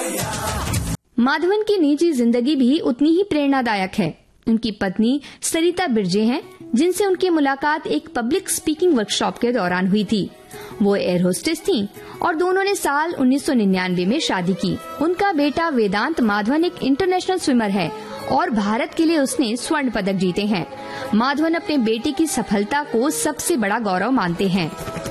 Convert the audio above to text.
माधवन की निजी जिंदगी भी उतनी ही प्रेरणादायक है। उनकी पत्नी सरिता बिरजे हैं, जिनसे उनकी मुलाकात एक पब्लिक स्पीकिंग वर्कशॉप के दौरान हुई थी। वो एयर होस्टेस थीं और दोनों ने साल 1999 में शादी की। उनका बेटा वेदांत माधवन एक इंटरनेशनल स्विमर है और भारत के लिए उसने स्वर्ण पदक जीते हैं। माधवन अपने बेटे की सफलता को सबसे बड़ा गौरव मानते हैं।